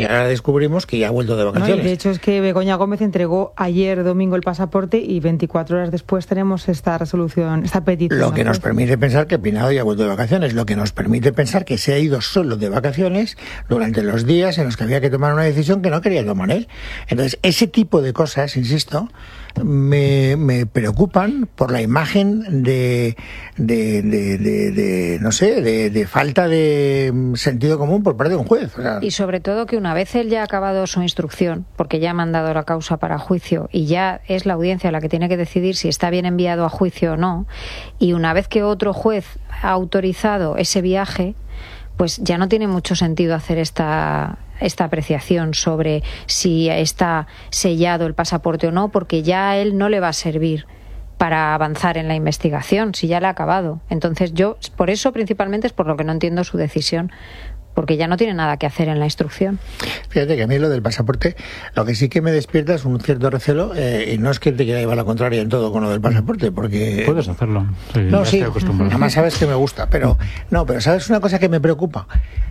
Y ahora descubrimos que ya ha vuelto de vacaciones. No, y de hecho es que Begoña Gómez entregó ayer domingo el pasaporte y 24 horas después tenemos esta resolución, esta petición. Lo que nos permite pensar que Peinado ya ha vuelto de vacaciones, lo que nos permite pensar que se ha ido solo de vacaciones durante los días en los que había que tomar una decisión que no quería tomar él. Entonces, ese tipo de cosas, insisto, me preocupan por la imagen de no sé, de falta de sentido común por parte de un juez. O sea, y sobre todo que una vez él ya ha acabado su instrucción, porque ya ha mandado la causa para juicio y ya es la audiencia la que tiene que decidir si está bien enviado a juicio o no, y una vez que otro juez ha autorizado ese viaje, pues ya no tiene mucho sentido hacer esta apreciación sobre si está sellado el pasaporte o no, porque ya a él no le va a servir para avanzar en la investigación, si ya la ha acabado. Entonces yo, por eso principalmente es por lo que no entiendo su decisión, porque ya no tiene nada que hacer en la instrucción. Fíjate que a mí lo del pasaporte, lo que sí que me despierta es un cierto recelo, y no es que te quiera llevar la contraria en todo con lo del pasaporte, porque... Puedes hacerlo. Sí, no, sí, además sabes que me gusta, pero ¿sabes una cosa que me preocupa?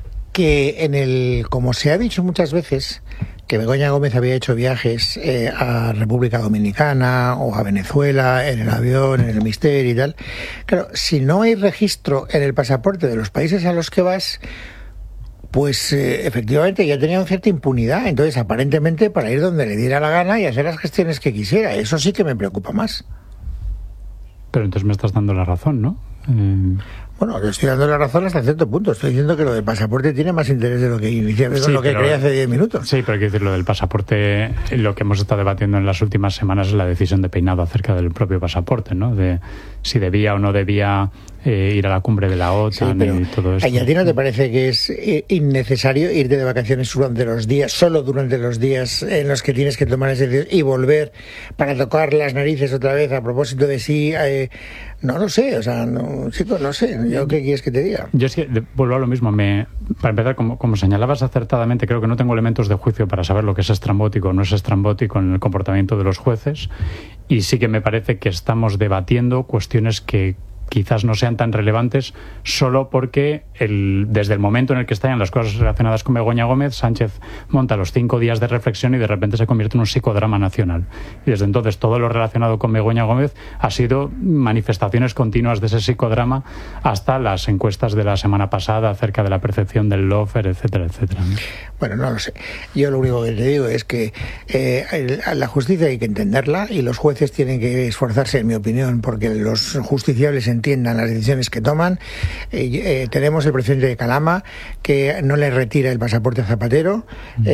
Que como se ha dicho muchas veces, que Begoña Gómez había hecho viajes a República Dominicana o a Venezuela en el avión, en el Mister y tal. Claro, si no hay registro en el pasaporte de los países a los que vas, pues efectivamente ya tenía una cierta impunidad, entonces aparentemente para ir donde le diera la gana y hacer las gestiones que quisiera. Eso sí que me preocupa más. Pero entonces me estás dando la razón, ¿no? Bueno, le estoy dando la razón hasta cierto punto. Estoy diciendo que lo del pasaporte tiene más interés de lo que inicialmente, lo que creía hace 10 minutos. Sí, pero hay que decir, lo del pasaporte, lo que hemos estado debatiendo en las últimas semanas es la decisión de Peinado acerca del propio pasaporte, ¿no? De si debía o no debía ir a la cumbre de la OTAN, sí, y todo esto. ¿Y a ti no te parece que es innecesario irte de vacaciones durante los días, solo durante los días en los que tienes que tomar esa decisión y volver para tocar las narices otra vez a propósito de si... no lo sé, o sea, no, chicos, no sé, ¿yo qué quieres que te diga? Yo es que vuelvo a lo mismo, para empezar, como señalabas acertadamente, creo que no tengo elementos de juicio para saber lo que es estrambótico o no es estrambótico en el comportamiento de los jueces, y sí que me parece que estamos debatiendo cuestiones que quizás no sean tan relevantes solo porque desde el momento en el que estallan las cosas relacionadas con Begoña Gómez, Sánchez monta los 5 días de reflexión y de repente se convierte en un psicodrama nacional. Y desde entonces todo lo relacionado con Begoña Gómez ha sido manifestaciones continuas de ese psicodrama hasta las encuestas de la semana pasada acerca de la percepción del lawfare, etcétera, etcétera. Bueno, no lo sé. Yo lo único que te digo es que la justicia hay que entenderla y los jueces tienen que esforzarse, en mi opinión, porque los justiciables entiendan las decisiones que toman. Tenemos el presidente de Calama que no le retira el pasaporte a Zapatero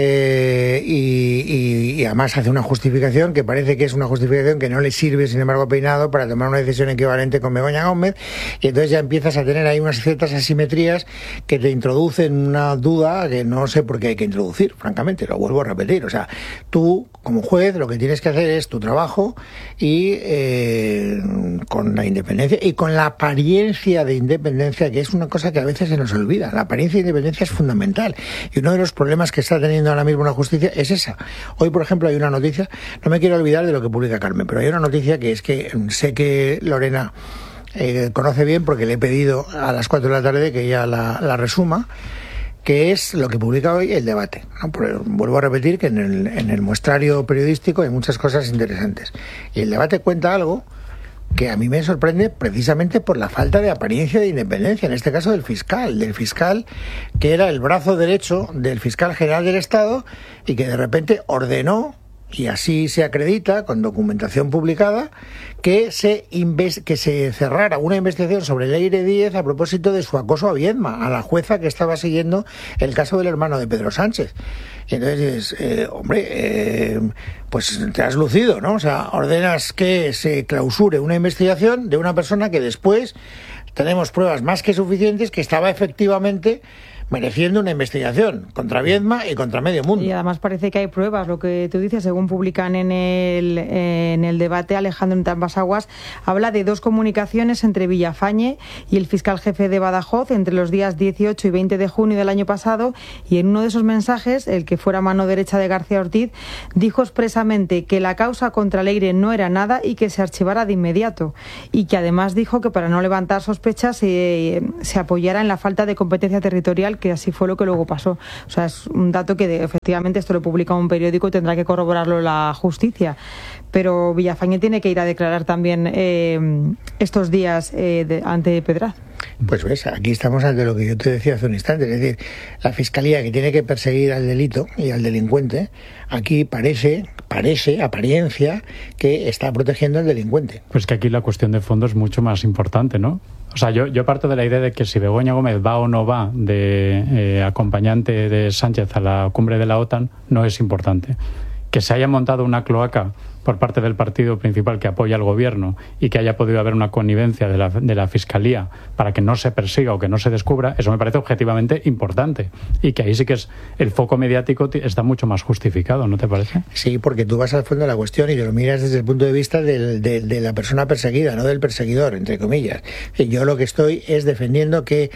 y además hace una justificación que parece que es una justificación que no le sirve, sin embargo, a Peinado para tomar una decisión equivalente con Begoña Gómez, y entonces ya empiezas a tener ahí unas ciertas asimetrías que te introducen una duda que no sé por qué hay que introducir, francamente, lo vuelvo a repetir. O sea, tú como juez lo que tienes que hacer es tu trabajo y con la independencia y con la apariencia de independencia, que es una cosa que a veces se nos olvida. La apariencia de independencia es fundamental y uno de los problemas que está teniendo ahora mismo la justicia es esa. Hoy, por ejemplo, hay una noticia, no me quiero olvidar de lo que publica Carmen, pero hay una noticia que es que sé que Lorena conoce bien porque le he pedido a las 4 de la tarde que ella la resuma, que es lo que publica hoy El Debate, ¿no? Vuelvo a repetir que en el muestrario periodístico hay muchas cosas interesantes y El Debate cuenta algo que a mí me sorprende precisamente por la falta de apariencia de independencia, en este caso del fiscal que era el brazo derecho del fiscal general del Estado y que de repente ordenó, y así se acredita con documentación publicada, que se cerrara una investigación sobre Leire Díez a propósito de su acoso a Viedma, a la jueza que estaba siguiendo el caso del hermano de Pedro Sánchez. Y entonces, pues te has lucido, ¿no? O sea, ordenas que se clausure una investigación de una persona que después tenemos pruebas más que suficientes que estaba efectivamente mereciendo una investigación contra Viedma y contra medio mundo. Y además parece que hay pruebas, lo que tú dices, según publican en el Debate, Alejandro Entambasaguas habla de 2 comunicaciones entre Villafañe y el fiscal jefe de Badajoz entre los días 18 y 20 de junio del año pasado, y en uno de esos mensajes, el que fuera mano derecha de García Ortiz, dijo expresamente que la causa contra Leire no era nada y que se archivara de inmediato, y que además dijo que para no levantar sospechas se apoyara en la falta de competencia territorial que así fue lo que luego pasó. O sea, es un dato que efectivamente esto lo publica un periódico y tendrá que corroborarlo la justicia. Pero Villafañe tiene que ir a declarar también estos días ante Pedraz. Pues ves, aquí estamos ante lo que yo te decía hace un instante, es decir, la Fiscalía, que tiene que perseguir al delito y al delincuente, aquí parece, apariencia, que está protegiendo al delincuente. Pues que aquí la cuestión de fondo es mucho más importante, ¿no? O sea, yo parto de la idea de que si Begoña Gómez va o no va de acompañante de Sánchez a la cumbre de la OTAN no es importante. Que se haya montado una cloaca por parte del partido principal que apoya al gobierno y que haya podido haber una connivencia de la Fiscalía para que no se persiga o que no se descubra, eso me parece objetivamente importante. Y que ahí sí que es el foco mediático está mucho más justificado, ¿no te parece? Sí, porque tú vas al fondo de la cuestión y te lo miras desde el punto de vista de la persona perseguida, no del perseguidor, entre comillas. Yo lo que estoy es defendiendo que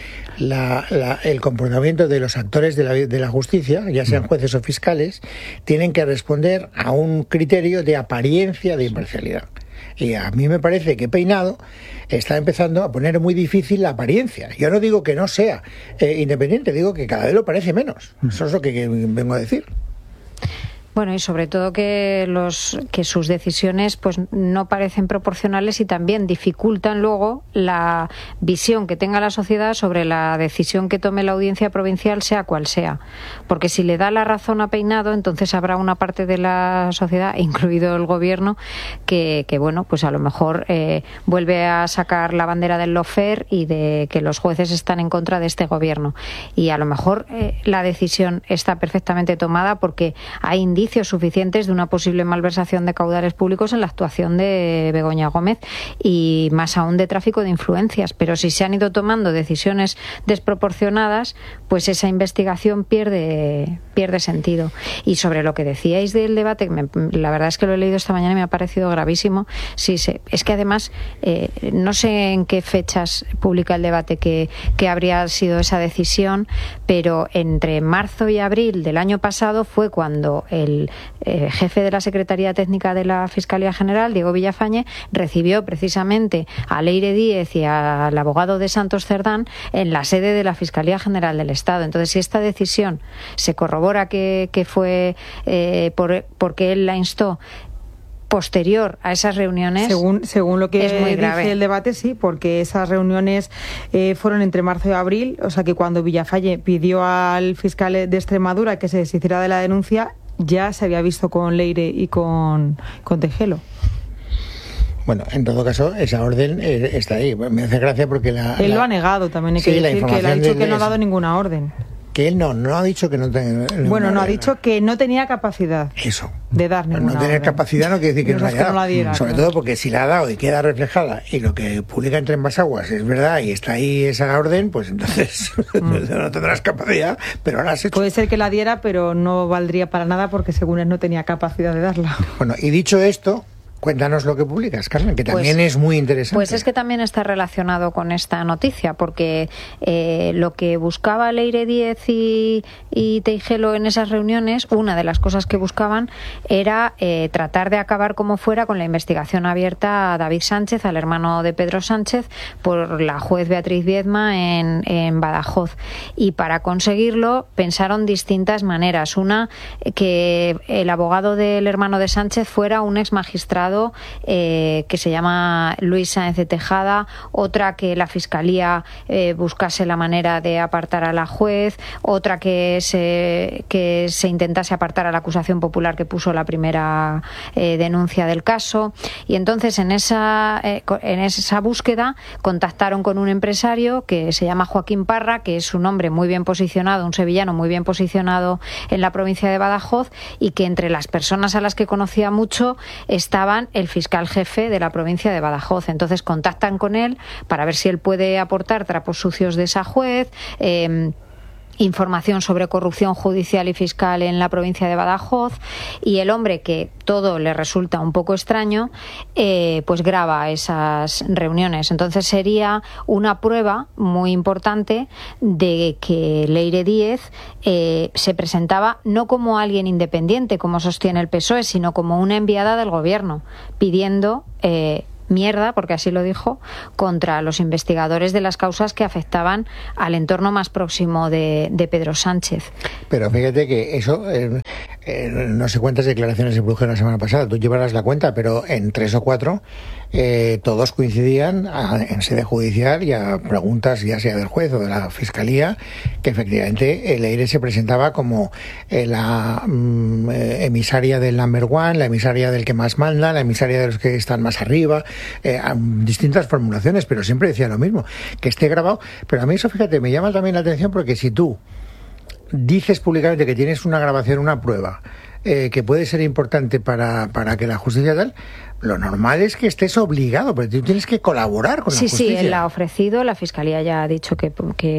el comportamiento de los actores de la justicia, ya sean jueces o fiscales, tienen que responder a un criterio de apariencia de imparcialidad. Y a mí me parece que Peinado está empezando a poner muy difícil la apariencia. Yo no digo que no sea independiente, digo que cada vez lo parece menos. Eso es lo que vengo a decir. Bueno, y sobre todo que sus decisiones pues no parecen proporcionales y también dificultan luego la visión que tenga la sociedad sobre la decisión que tome la audiencia provincial, sea cual sea. Porque si le da la razón a Peinado, entonces habrá una parte de la sociedad, incluido el gobierno, que bueno, pues a lo mejor vuelve a sacar la bandera del lawfare y de que los jueces están en contra de este gobierno. Y a lo mejor la decisión está perfectamente tomada porque hay indicios suficientes de una posible malversación de caudales públicos en la actuación de Begoña Gómez y más aún de tráfico de influencias. Pero si se han ido tomando decisiones desproporcionadas, pues esa investigación pierde sentido. Y sobre lo que decíais del debate, la verdad es que lo he leído esta mañana y me ha parecido gravísimo. Sí, es que además no sé en qué fechas publica el debate que habría sido esa decisión, pero entre marzo y abril del año pasado fue cuando el jefe de la Secretaría Técnica de la Fiscalía General, Diego Villafañe, recibió precisamente a Leire Díez y al abogado de Santos Cerdán en la sede de la Fiscalía General del Estado. Entonces, si esta decisión se corrobora que fue porque él la instó posterior a esas reuniones, según lo que es muy grave. Dice el debate, sí, porque esas reuniones fueron entre marzo y abril, o sea que cuando Villafañe pidió al fiscal de Extremadura que se deshiciera de la denuncia, ya se había visto con Leire y con Tejelo. Bueno, en todo caso, esa orden está ahí. Me hace gracia porque él lo ha negado también, hay que decir que él ha dicho que no ha dado ninguna orden. Que él no ha dicho que no tenga... Bueno, no ha dicho que no tenía capacidad. Eso. De dar ninguna no tener orden. Capacidad no quiere decir que no la diera. Sobre todo porque si la ha dado y queda reflejada y lo que publica en Tren Basaguas es verdad y está ahí esa orden, pues entonces no tendrás capacidad, pero ahora has hecho. Puede ser que la diera, pero no valdría para nada porque según él no tenía capacidad de darla. Bueno, y dicho esto, cuéntanos lo que publicas, Carmen, que también es muy interesante. Pues es que también está relacionado con esta noticia, porque lo que buscaba Leire Díez y Tejelo en esas reuniones, una de las cosas que buscaban era tratar de acabar como fuera con la investigación abierta a David Sánchez, al hermano de Pedro Sánchez, por la juez Beatriz Viedma en Badajoz. Y para conseguirlo pensaron distintas maneras. Una, que el abogado del hermano de Sánchez fuera un ex magistrado que se llama Luis Sáenz de Tejada, otra que la Fiscalía buscase la manera de apartar a la juez, otra que se intentase apartar a la acusación popular que puso la primera denuncia del caso. Y entonces en esa búsqueda contactaron con un empresario que se llama Joaquín Parra, que es un hombre muy bien posicionado, un sevillano muy bien posicionado en la provincia de Badajoz, y que entre las personas a las que conocía mucho estaban el fiscal jefe de la provincia de Badajoz. Entonces contactan con él para ver si él puede aportar trapos sucios de esa juez, información sobre corrupción judicial y fiscal en la provincia de Badajoz, y el hombre, que todo le resulta un poco extraño, pues graba esas reuniones. Entonces sería una prueba muy importante de que Leire Díez se presentaba no como alguien independiente, como sostiene el PSOE, sino como una enviada del gobierno, pidiendo mierda, porque así lo dijo, contra los investigadores de las causas que afectaban al entorno más próximo de Pedro Sánchez. Pero fíjate que eso, no sé cuántas declaraciones se produjeron la semana pasada, tú llevarás la cuenta, pero en 3 o 4 todos coincidían en sede judicial y a preguntas ya sea del juez o de la Fiscalía, que efectivamente Leire se presentaba como la emisaria del number one, la emisaria del que más manda, la emisaria de los que están más arriba, distintas formulaciones, pero siempre decía lo mismo, que esté grabado. Pero a mí eso, fíjate, me llama también la atención, porque si tú dices públicamente que tienes una grabación, una prueba, que puede ser importante para que la justicia tal, lo normal es que estés obligado, pero tú tienes que colaborar con la justicia. Sí, él la ha ofrecido, la Fiscalía ya ha dicho que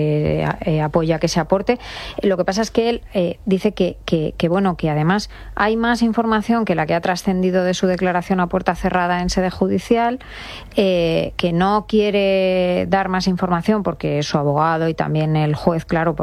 apoya que se aporte. Lo que pasa es que él dice que bueno, que además hay más información que la que ha trascendido de su declaración a puerta cerrada en sede judicial, que no quiere dar más información porque su abogado y también el juez, claro,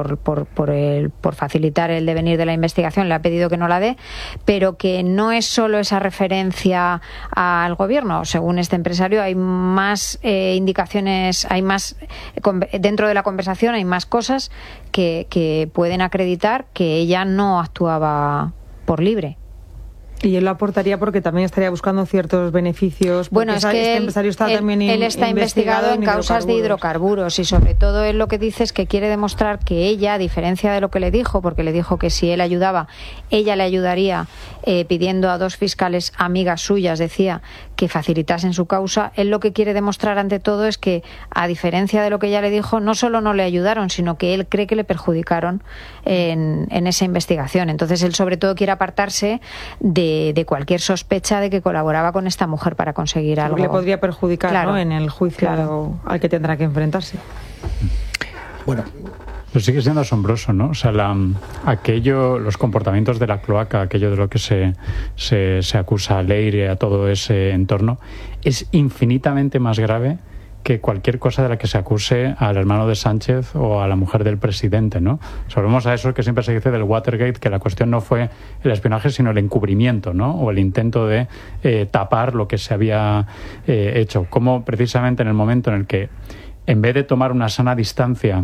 por facilitar el devenir de la investigación, le ha pedido que no la dé, pero que no es solo esa referencia al gobierno. Según este empresario, hay más indicaciones, hay más dentro de la conversación, hay más cosas que pueden acreditar que ella no actuaba por libre. Y él lo aportaría porque también estaría buscando ciertos beneficios. Bueno, es que él está investigado en causas de hidrocarburos, y sobre todo él lo que dice es que quiere demostrar que ella, a diferencia de lo que le dijo, porque le dijo que si él ayudaba, ella le ayudaría, pidiendo a 2 fiscales amigas suyas, decía, que facilitasen su causa. Él lo que quiere demostrar ante todo es que, a diferencia de lo que ella le dijo, no solo no le ayudaron, sino que él cree que le perjudicaron en esa investigación. Entonces él sobre todo quiere apartarse de cualquier sospecha de que colaboraba con esta mujer para conseguir algo. Le podría perjudicar, claro, ¿no?, en el juicio, claro, al que tendrá que enfrentarse. Bueno, pero sigue siendo asombroso, ¿no? O sea, los comportamientos de la cloaca, aquello de lo que se acusa a Leire, a todo ese entorno, es infinitamente más grave que cualquier cosa de la que se acuse al hermano de Sánchez o a la mujer del presidente, ¿no? Volvemos a eso que siempre se dice del Watergate, que la cuestión no fue el espionaje, sino el encubrimiento, ¿no? O el intento de tapar lo que se había hecho. Como precisamente en el momento en el que, en vez de tomar una sana distancia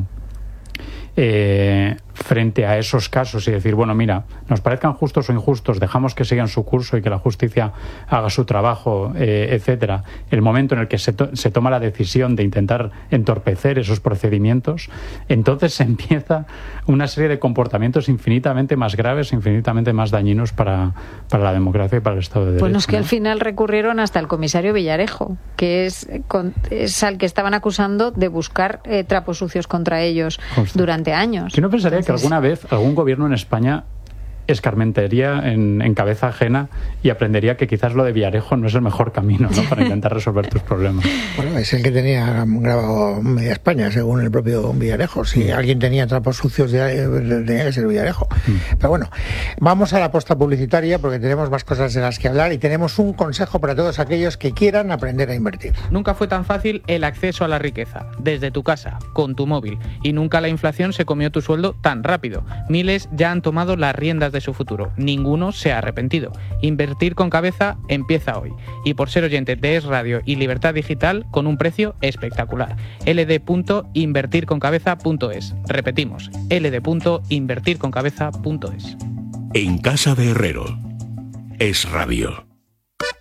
frente a esos casos y decir, bueno, mira, nos parezcan justos o injustos, dejamos que sigan su curso y que la justicia haga su trabajo, etcétera. El momento en el que se toma la decisión de intentar entorpecer esos procedimientos, entonces se empieza una serie de comportamientos infinitamente más graves, infinitamente más dañinos para la democracia y para el Estado de Derecho. Bueno, es que al final recurrieron hasta el comisario Villarejo, que es al que estaban acusando de buscar trapos sucios contra ellos durante años. Yo no pensaría que alguna vez algún gobierno en España escarmentaría en cabeza ajena y aprendería que quizás lo de Villarejo no es el mejor camino, ¿no?, para intentar resolver tus problemas. Bueno, es el que tenía grabado media España, según el propio Villarejo. Si alguien tenía trapos sucios, tenía que ser Villarejo. Pero bueno, vamos a la posta publicitaria porque tenemos más cosas de las que hablar y tenemos un consejo para todos aquellos que quieran aprender a invertir. Nunca fue tan fácil el acceso a la riqueza, desde tu casa, con tu móvil, y nunca la inflación se comió tu sueldo tan rápido. Miles ya han tomado las riendas de su futuro. Ninguno se ha arrepentido. Invertir con cabeza empieza hoy. Y por ser oyente de Es Radio y Libertad Digital, con un precio espectacular. ld.invertirconcabeza.es. Repetimos, ld.invertirconcabeza.es. En casa de Herrero. Es Radio.